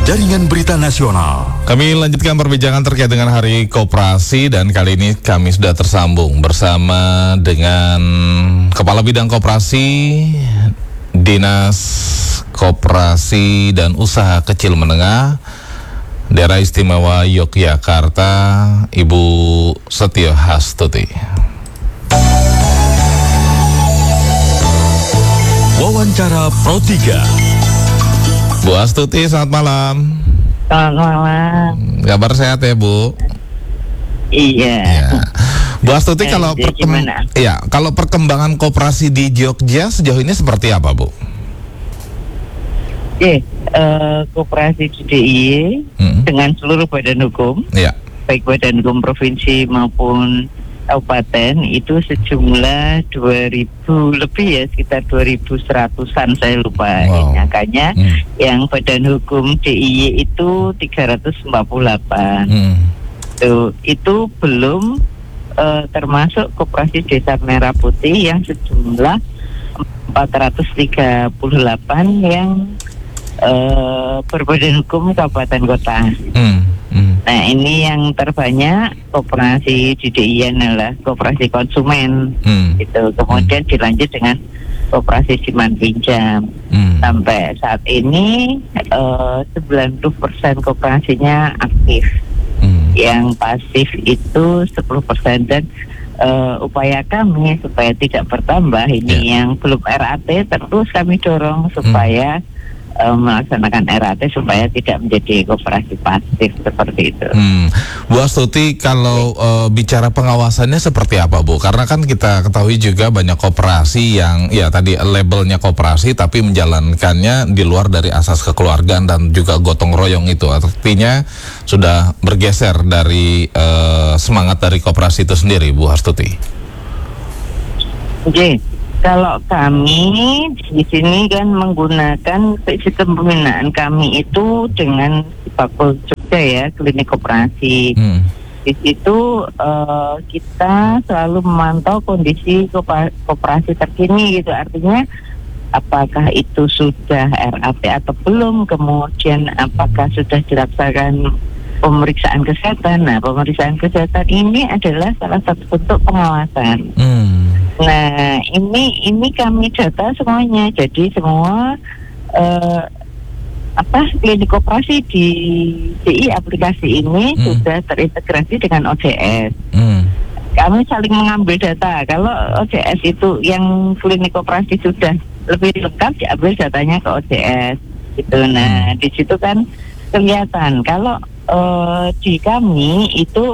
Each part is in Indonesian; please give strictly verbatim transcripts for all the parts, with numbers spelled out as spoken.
Jaringan Berita Nasional. Kami lanjutkan perbincangan terkait dengan Hari Koperasi dan kali ini kami sudah tersambung bersama dengan Kepala Bidang Koperasi Dinas Koperasi dan Usaha Kecil Menengah Daerah Istimewa Yogyakarta, Ibu Setio Hastuti. Wawancara Pro tiga. Bu Astuti, selamat malam. Selamat malam. Kabar sehat ya, Bu? Iya. Ya. Bu Astuti, Eh, kalau jadi perkem- gimana? ya, kalau perkembangan koperasi di Jogja sejauh ini seperti apa, Bu? Oke, eh, Koperasi D I Y Hmm. dengan seluruh badan hukum, Ya. baik badan hukum provinsi maupun kabupaten itu sejumlah dua ribu lebih ya, sekitar dua ribu seratusan saya lupa Wow. angkanya. Hmm. Yang badan hukum D I Y itu tiga ratus empat puluh delapan. Hmm. Tuh, itu belum eh, termasuk Koperasi Desa Merah Putih yang sejumlah empat ratus tiga puluh delapan yang eh, berbadan hukum kabupaten kota. Hmm. Hmm. Nah, ini yang terbanyak Koperasi D I Y adalah Koperasi Konsumen. Hmm. Gitu. Kemudian dilanjut dengan Koperasi Simpan Pinjam. Hmm. Sampai saat ini eh, sembilan puluh persen koperasinya aktif. Hmm. Yang pasif itu sepuluh persen dan uh, upaya kami supaya tidak bertambah ini Ya. yang belum R A T terus kami dorong supaya uh, melaksanakan R A T supaya tidak menjadi koperasi pasif seperti itu. Hmm. Bu Astuti, kalau eh, bicara pengawasannya seperti apa, Bu? Karena kan kita ketahui juga banyak koperasi yang ya tadi labelnya koperasi tapi menjalankannya di luar dari asas kekeluargaan dan juga gotong royong itu. Artinya sudah bergeser dari eh, semangat dari koperasi itu sendiri, Bu Astuti. Oke. Kalau kami di sini kan menggunakan sistem pembinaan kami itu dengan Bakul Jogja ya, klinik koperasi. Hmm. Di situ eh, kita selalu memantau kondisi kopa- koperasi terkini gitu. Artinya apakah itu sudah R A T atau belum, kemudian apakah sudah dilaksanakan pemeriksaan kesehatan. Nah, pemeriksaan kesehatan ini adalah salah satu bentuk pengawasan. Hmm. Nah, ini ini kami data semuanya. Jadi semua eh, apa klinik koperasi di D I aplikasi ini Hmm. sudah terintegrasi dengan O C S. Hmm. Kami saling mengambil data. Kalau O C S itu yang klinik koperasi sudah lebih lengkap, diambil datanya ke O C S. Gitu. Nah, di situ kan kelihatan. Kalau eh, di kami itu,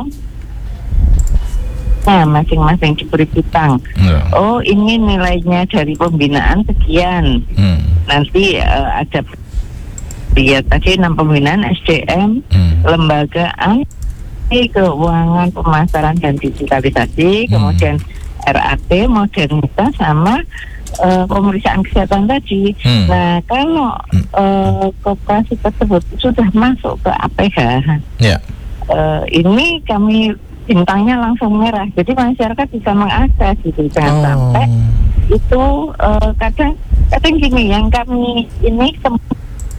nah masing-masing diberi bintang. Ya. Oh, ini nilainya dari pembinaan sekian. Hmm. Nanti eh, ada lihat tadi enam pembinaan S D M, Hmm. lembaga A, keuangan, pemasaran dan digitalisasi, Hmm. kemudian R A T, modernitas sama eh, pemeriksaan kesehatan tadi. Hmm. Nah, kalau eh, koperasi tersebut sudah masuk ke A P H, Ya. eh, ini kami bintangnya langsung merah, jadi masyarakat bisa mengakses gitu. Jangan Oh. sampai itu eh, kadang kadang gini yang kami ini sem-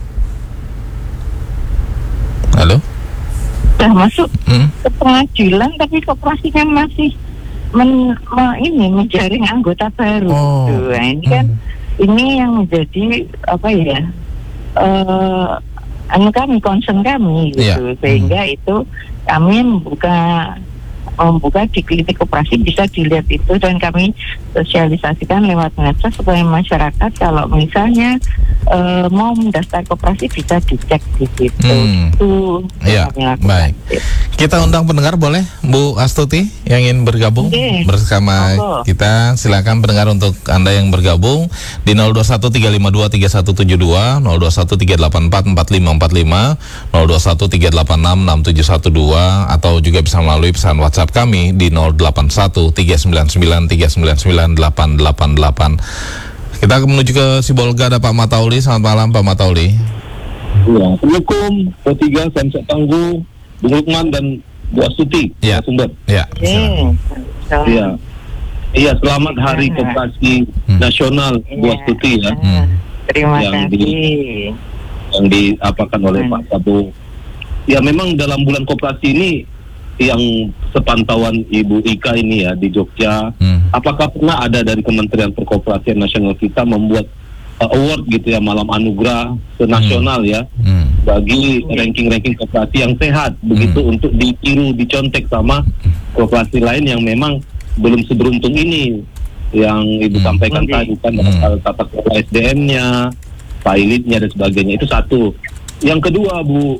Halo. sudah masuk Hmm. ke pengadilan tapi koperasinya masih men, me- ini menjaring anggota baru. Oh. Gitu. Nah, ini kan Hmm. ini yang menjadi apa ya? Eh anu kami, concern kami gitu. Iya. Sehingga itu kami membuka membuka di klinik koperasi bisa dilihat itu, dan kami sosialisasikan lewat medsos supaya masyarakat kalau misalnya eh, mau mendaftar koperasi bisa dicek di situ. Hmm. Itu Iya, yang kami lakukan. baik. Kita undang pendengar, boleh Bu Astuti yang ingin bergabung Oke. bersama Monggo. kita. Silakan pendengar untuk Anda yang bergabung di nol dua satu tiga lima dua tiga satu tujuh dua, nol dua satu tiga delapan empat empat lima empat lima, nol dua satu tiga delapan enam enam tujuh satu dua, atau juga bisa melalui pesan WhatsApp kami di nol delapan satu tiga sembilan sembilan tiga sembilan sembilan delapan delapan delapan. Kita menuju ke Sibolga, ada Pak Matauli. Selamat malam Pak Matauli. Ya, Assalamualaikum, Pro tiga, Samsak Tangguh, Bung Lukman dan Bu Astuti, Ya. sumber. Ya. Oke. Iya. Iya, selamat Hari Koperasi Hmm. Nasional Bu Iya. Astuti ya. Hmm. Terima Yang kasih. yang diapakan oleh Hmm. Pak Prabowo. Ya memang dalam bulan koperasi ini yang sepantauan Ibu Ika ini ya di Jogja, Hmm. apakah pernah ada dari Kementerian Perkoperasian Nasional kita membuat uh, award gitu ya, malam anugerah senasional ya Hmm. bagi ranking-ranking koperasi yang sehat begitu Hmm. untuk ditiru, dicontek sama koperasi lain yang memang belum seberuntung ini yang Ibu Hmm. sampaikan Oke. tadi kan, Hmm. uh, tata kelola S D M-nya, pilotnya dan sebagainya. Itu satu. Yang kedua, Bu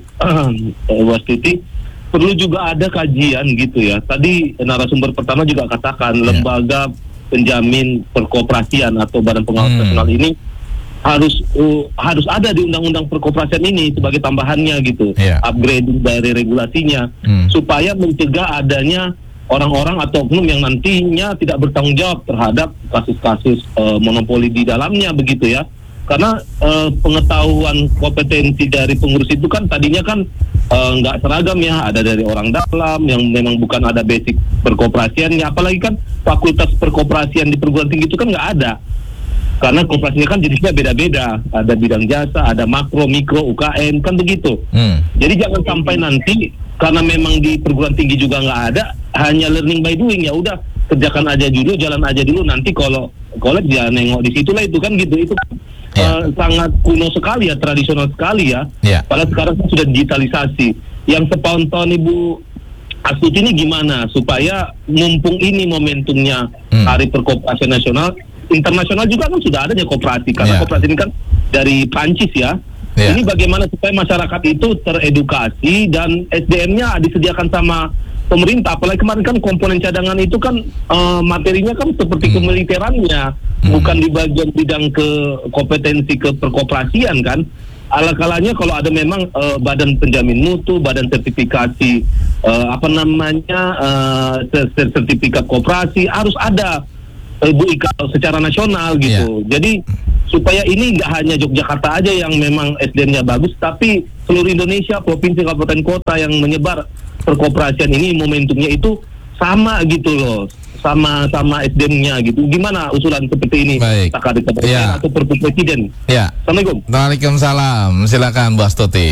Wastuti, perlu juga ada kajian gitu ya. Tadi narasumber pertama juga katakan Ya. lembaga penjamin perkoperasian atau Badan Pengawas Hmm. Nasional ini harus uh, harus ada di undang-undang perkoperasian ini sebagai tambahannya gitu, Ya. upgrade dari regulasinya Hmm. supaya mencegah adanya orang-orang atau oknum yang nantinya tidak bertanggung jawab terhadap kasus-kasus uh, monopoli di dalamnya begitu ya. Karena uh, pengetahuan kompetensi dari pengurus itu kan tadinya kan uh, nggak seragam ya, ada dari orang dalam yang memang bukan ada basic perkoperasiannya, apalagi kan fakultas perkoperasian di perguruan tinggi itu kan nggak ada. Karena koperasinya kan jenisnya beda-beda, ada bidang jasa, ada makro, mikro, U K M, kan begitu. Hmm. Jadi jangan sampai nanti karena memang di perguruan tinggi juga nggak ada, hanya learning by doing, ya udah kerjakan aja dulu, jalan aja dulu, nanti kalau kolek ya nengok di situlah itu kan gitu. Itu Ya. eh, sangat kuno sekali ya, tradisional sekali ya. Ya. Padahal sekarang kan sudah digitalisasi. Yang sepantauan Ibu Astuti ini gimana supaya mumpung ini momentumnya Hmm. Hari Perkoperasian Nasional, internasional juga kan sudah adanya koperasi, karena Ya. koperasi ini kan dari Prancis ya. Ya. Ini bagaimana supaya masyarakat itu teredukasi dan S D M-nya disediakan sama pemerintah. Apalagi kemarin kan komponen cadangan itu kan eh, materinya kan seperti Hmm. kemiliterannya, Hmm. bukan di bagian bidang ke kompetensi ke perkoperasian kan. Ala-kalanya kalau ada memang eh, badan penjamin mutu, badan sertifikasi eh, apa namanya eh, ser- ser- sertifikat koperasi harus ada, eh, Bu Ika, secara nasional gitu. Jadi supaya ini nggak hanya Yogyakarta aja yang memang S D M-nya bagus, tapi seluruh Indonesia, provinsi, kabupaten, kota yang menyebar perkoperasian ini momentumnya itu sama gitu loh, sama sama S D M-nya gitu. Gimana usulan seperti ini? Baik. Tak ada kepada Ya. atau Perpu Presiden. Ya. Assalamualaikum. Waalaikumsalam. Silakan Bu Astuti.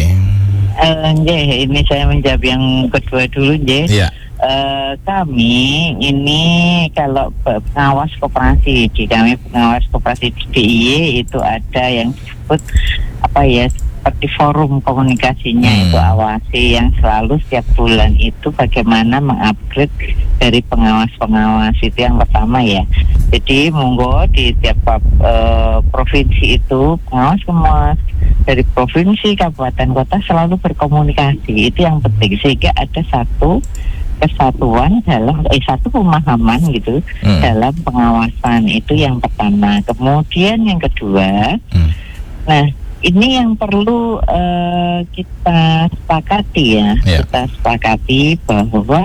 Eh, nggih, ini saya menjawab yang kedua dulu, nggih. Ya. Eh, kami ini kalau pe- pengawas koperasi di kami pengawas koperasi di D I Y itu ada yang disebut apa ya, seperti forum komunikasinya, Hmm. itu awasi yang selalu setiap bulan itu bagaimana mengupgrade dari pengawas-pengawas, itu yang pertama ya. Jadi monggo di tiap eh, provinsi itu pengawas-pengawas dari provinsi, kabupaten, kota selalu berkomunikasi, itu yang penting sehingga ada satu kesatuan dalam eh satu pemahaman gitu Hmm. dalam pengawasan, itu yang pertama. Kemudian yang kedua, Hmm. nah ini yang perlu eh, kita sepakati ya, Ya. kita sepakati bahwa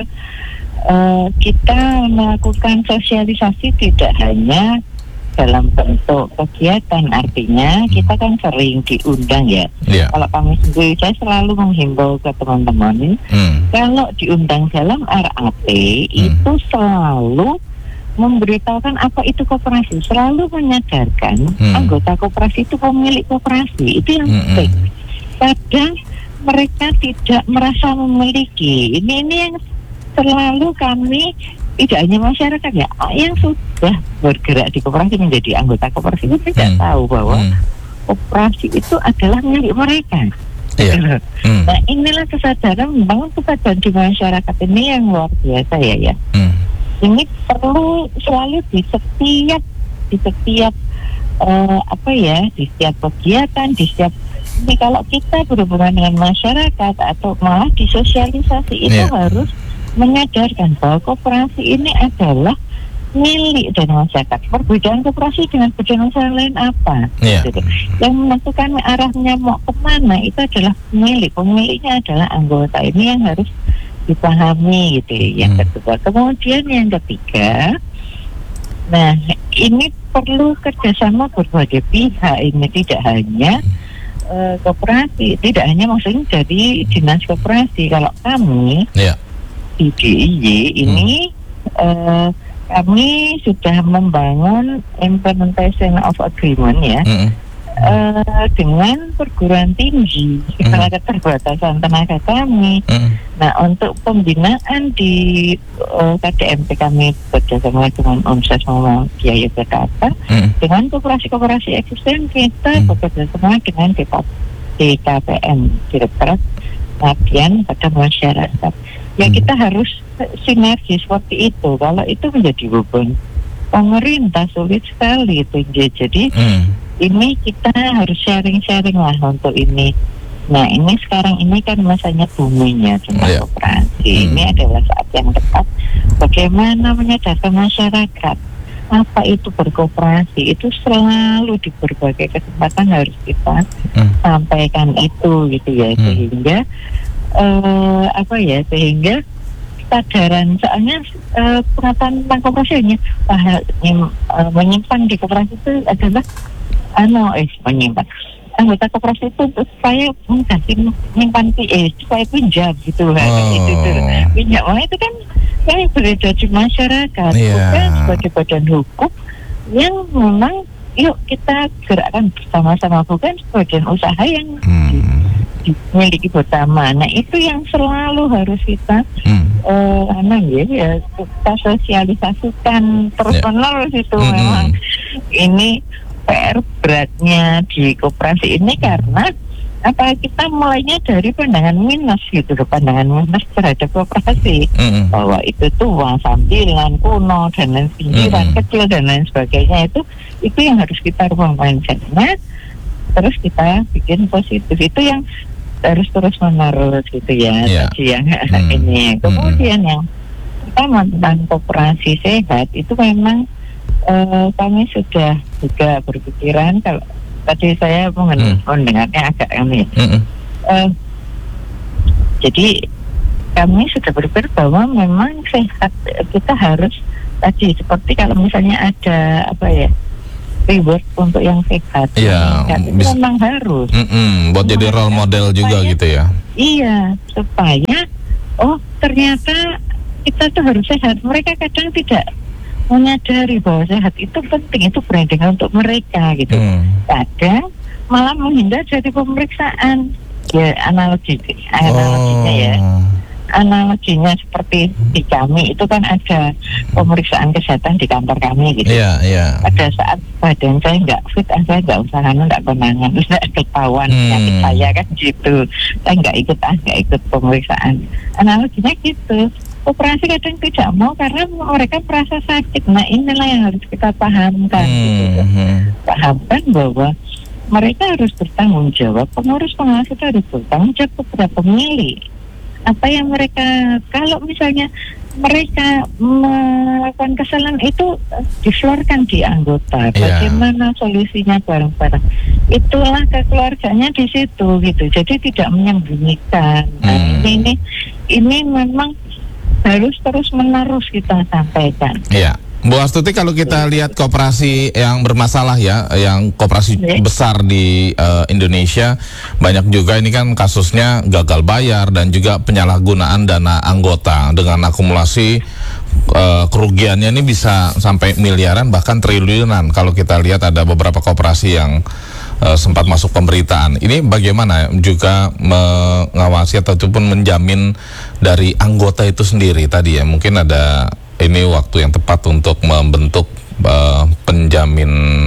eh, kita melakukan sosialisasi tidak hanya dalam bentuk kegiatan, artinya kita kan sering diundang ya. Ya. Kalau kami sendiri, saya selalu menghimbau ke teman-teman, Hmm. kalau diundang dalam R A P itu selalu memberitahukan apa itu koperasi, selalu menyadarkan Hmm. anggota koperasi itu pemilik koperasi, itu yang Hmm, penting. Kadang mereka tidak merasa memiliki. Ini ini yang selalu kami, tidak hanya masyarakat ya, yang sudah bergerak di koperasi menjadi anggota koperasi itu tidak Hmm. tahu bahwa Hmm. koperasi itu adalah milik mereka. Iya. Hmm. Nah, inilah kesadaran membangun kesadaran di masyarakat ini yang luar biasa ya ya. Hmm. Ini perlu selalu di setiap di setiap eh, apa ya, di setiap kegiatan, di setiap ini kalau kita berhubungan dengan masyarakat atau malah disosialisasi itu Iya. harus menyadarkan bahwa koperasi ini adalah milik dari masyarakat. Perbedaan koperasi dengan perbedaan masyarakat lain apa? Iya. Gitu. Yang menentukan arahnya mau kemana itu adalah pemilik. Pemiliknya adalah anggota. Ini yang harus dipahami gitu. Yang Hmm. kedua, kemudian yang ketiga, nah ini perlu kerjasama berbagai pihak. Ini tidak hanya eh, koperasi, tidak hanya maksudnya dari dinas koperasi. Kalau kami Ya. di D I Y ini eh, kami sudah membangun implementation of agreement ya, Hmm. uh, dengan perguruan tinggi karena keterbatasan tenaga kami. Hmm. Nah, untuk pembinaan di uh, K D M P kami bekerjasama dengan Unses Muhammadiyah Yogyakarta, Hmm. dengan koperasi-koperasi eksisten kita Hmm. bekerjasama dengan D K P M, Direktorat Pengabdian pada Masyarakat. Ya Hmm. kita harus sinergi seperti itu. Kalau itu menjadi beban pemerintah sulit sekali itu. Jadi Hmm. ini kita harus sharing-sharing lah untuk ini. Nah ini sekarang ini kan masanya boomingnya tentang Iya. koperasi. Hmm. Ini adalah saat yang tepat bagaimana menyadarkan masyarakat apa itu berkoperasi. Itu selalu di berbagai kesempatan harus kita Hmm. sampaikan itu gitu ya. Hmm. Sehingga eh, apa ya sehingga kesadaran soalnya eh, pengetahuan tentang koperasi hanya bahwa eh, menyimpan di koperasi itu adalah ano eh menyimpan anggota koperasi itu untuk supaya mengganti menyimpan P E supaya pinjam gitu kan. Oh. Itu tuh pinjam oh, itu kan yang beredar di masyarakat Iya. bukan sebagai badan hukum yang memang yuk kita gerakkan bersama-sama bukan sebagian usaha yang Hmm. dimiliki bersama. Nah itu yang selalu harus kita Hmm. eh anu ya, ya kita sosialisasikan terus Ya. menerus itu Hmm. memang ini P R beratnya di koperasi ini karena apa kita mulainya dari pandangan minus gitu loh, pandangan minus terhadap koperasi Hmm. bahwa itu tuh uang sambilan kuno dan lain pinggiran Hmm. kecil dan lain sebagainya itu itu yang harus kita rubah mindsetnya terus kita bikin positif itu yang harus terus menerus gitu ya. Iya. Tadi yang Hmm. ini kemudian yang pertama tentang koperasi sehat itu memang eh, kami sudah juga berpikiran kalau tadi saya mengen- Hmm. mendengarnya agak ini Hmm. eh, jadi kami sudah berpikir bahwa memang sehat kita harus tadi seperti kalau misalnya ada apa ya reward untuk yang sehat. Iya, Sehat itu bis- memang harus. Hmm. Buat jadi role model juga Supaya- gitu ya. Iya, supaya oh ternyata kita tuh harus sehat. Mereka kadang tidak menyadari bahwa sehat itu penting, itu branding untuk mereka gitu. Hmm. Kadang malah menghindar dari pemeriksaan. Ya analogi, analoginya ya. Oh. Analoginya seperti di kami itu kan ada pemeriksaan kesehatan di kantor kami gitu. Iya, iya. Pada saat badan saya nggak fit, ah, saya nggak usah anu, nggak konangan, terus nggak ketahuan Hmm. penyakit saya kan gitu. Saya nggak ikut, ah nggak ikut pemeriksaan. Analoginya gitu. Operasi kadang tidak mau karena mereka merasa sakit. Nah inilah yang harus kita pahamkan. Gitu. Hmm. Pahamkan bahwa mereka harus bertanggung jawab. Pengurus pengawas itu harus bertanggung jawab kepada pemilik. Apa yang mereka, kalau misalnya mereka melakukan kesalahan itu eh, diflorkan di anggota. Iya. Bagaimana solusinya bareng-bareng. Itulah kekeluarganya di situ gitu. Jadi tidak menyembunyikan. Nah, Hmm. ini, ini ini memang harus terus menerus kita sampaikan. Iya. Bu Astuti, kalau kita lihat koperasi yang bermasalah ya, yang koperasi Oke. besar di eh, Indonesia, banyak juga ini kan kasusnya gagal bayar dan juga penyalahgunaan dana anggota dengan akumulasi eh, kerugiannya ini bisa sampai miliaran bahkan triliunan. Kalau kita lihat ada beberapa koperasi yang eh, sempat masuk pemberitaan. Ini bagaimana juga mengawasi ataupun menjamin dari anggota itu sendiri tadi ya? Mungkin ada ini waktu yang tepat untuk membentuk uh, penjamin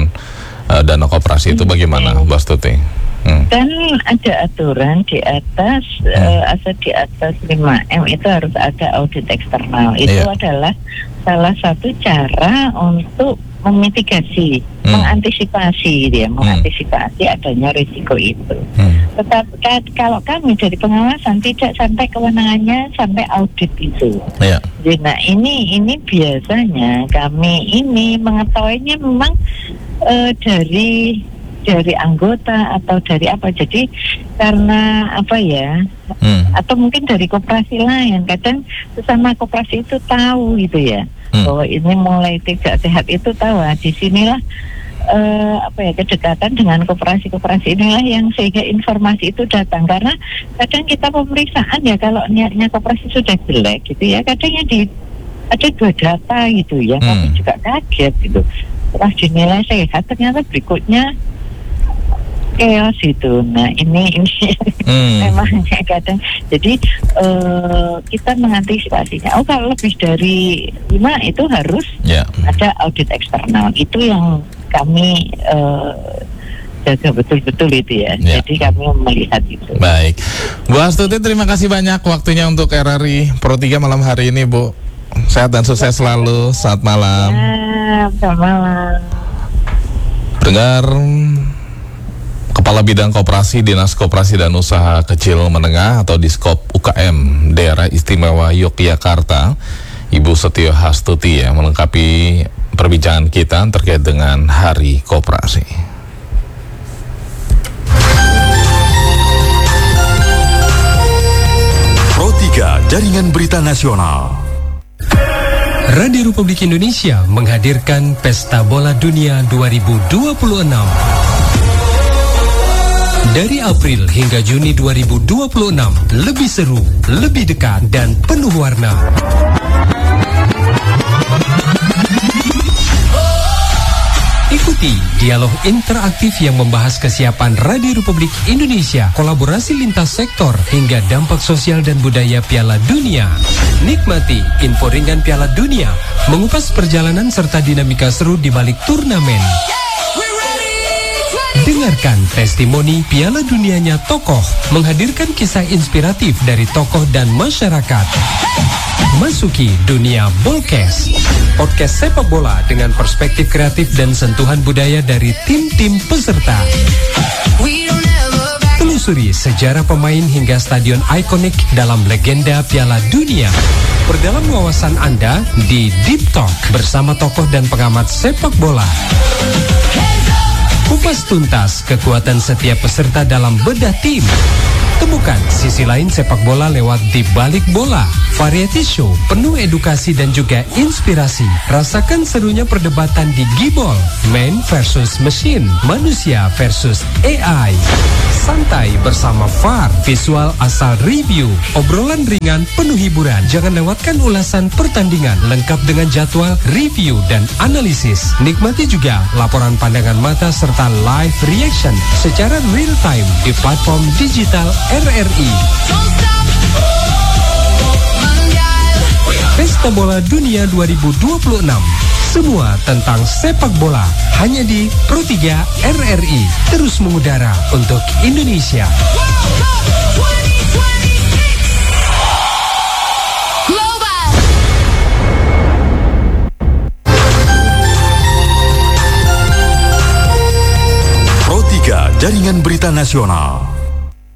uh, dana koperasi itu bagaimana, Mbak Astuti? Hmm. Dan ada aturan di atas Hmm. eh, asal di atas lima M itu harus ada audit eksternal. Itu Iya. adalah salah satu cara untuk memitigasi, Hmm. mengantisipasi dia, mengantisipasi adanya risiko itu. Hmm. Tetapi ka- kalau kami dari pengawasan tidak sampai kewenangannya sampai audit itu. Ya. Jadi, nah ini ini biasanya kami ini mengetahuinya memang eh, dari dari anggota atau dari apa. Jadi karena apa ya, Hmm. atau mungkin dari koperasi lain. Kadang sesama koperasi itu tahu gitu ya, Hmm. bahwa ini mulai tidak sehat itu tahu. Nah, di sinilah eh, apa ya kedekatan dengan koperasi-koperasi inilah yang sehingga informasi itu datang. Karena kadang kita pemeriksaan ya kalau niatnya koperasi sudah jelek gitu ya, kadangnya di ada dua data gitu ya, kami Hmm. juga kaget gitu. Setelah dinilai sehat ternyata berikutnya chaos itu. Nah ini ini Hmm. memang kadang jadi eh, kita mengantisipasinya. Oh kalau lebih dari lima itu harus Ya. ada audit eksternal. Itu yang kami eh, jaga betul-betul itu ya. Ya. Jadi kami melihat itu. Baik, Bu Astuti, terima kasih banyak waktunya untuk R R I Pro tiga malam hari ini, Bu. Sehat dan sukses selalu. Selamat malam. Ya, selamat malam. Dengar, Kepala Bidang Koperasi Dinas Koperasi dan Usaha Kecil Menengah atau Diskop U K M Daerah Istimewa Yogyakarta, Ibu Setio Hastuti ya, melengkapi perbincangan kita terkait dengan Hari Koperasi. Pro tiga Jaringan Berita Nasional. Radio Republik Indonesia menghadirkan Pesta Bola Dunia dua ribu dua puluh enam. Dari April hingga Juni dua ribu dua puluh enam, lebih seru, lebih dekat, dan penuh warna. Ikuti dialog interaktif yang membahas kesiapan Radio Republik Indonesia, kolaborasi lintas sektor, hingga dampak sosial dan budaya Piala Dunia. Nikmati info ringan Piala Dunia, mengupas perjalanan serta dinamika seru di balik turnamen. Dengarkan testimoni Piala Dunianya tokoh, menghadirkan kisah inspiratif dari tokoh dan masyarakat. Masuki dunia Bolkes, podcast sepak bola dengan perspektif kreatif dan sentuhan budaya dari tim-tim peserta. Telusuri sejarah pemain hingga stadion ikonik dalam legenda Piala Dunia. Perdalam wawasan Anda di Deep Talk bersama tokoh dan pengamat sepak bola. Kupas tuntas kekuatan setiap peserta dalam bedah tim. Temukan sisi lain sepak bola lewat Di Balik Bola, variety show penuh edukasi dan juga inspirasi. Rasakan serunya perdebatan di Gibol, man versus machine, manusia versus A I. Santai bersama V A R, visual asal review, obrolan ringan penuh hiburan. Jangan lewatkan ulasan pertandingan lengkap dengan jadwal, review, dan analisis. Nikmati juga laporan pandangan mata serta live reaction secara real time di platform digital R R I. Pesta Bola Dunia dua ribu dua puluh enam. Semua tentang sepak bola hanya di Pro tiga R R I. Terus mengudara untuk Indonesia. Pro tiga Jaringan Berita Nasional.